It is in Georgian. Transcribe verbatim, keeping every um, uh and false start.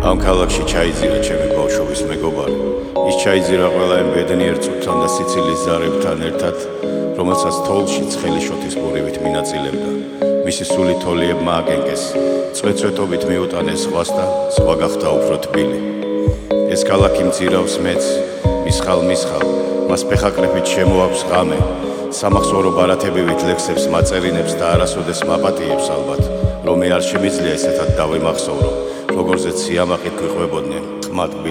ამ ქალაქში ჩაიძირა ჩემი ბავშვობის მეგობარი. ის ჩაიძირა ყველა იმ ბედნიერ წუთთან და სიცილის ზარებთან ერთად, რომელსაც თოლში ცხელი შოთის ბურივით მინაწილებდა. მისი სული თოლიებმა აკენკეს, წვეწვეტობით მიუტანეს ზღვას და ზღვა გახდა უფრო თბილი. ეს ქალაქი მძირავს მეც, მისხალ მისხალ, მას ფეხაკრეფით შემოაქვს ღამე, სამახსოვრო ბარათებივით ლექსებს მაწერინებს და არასოდეს მაპატიებს ალბათ, რომ მე არ შემიძლია ესეთად დავიმახსოვრო, როგორზეც სიამაყით გვიყვებოდნენ ყმად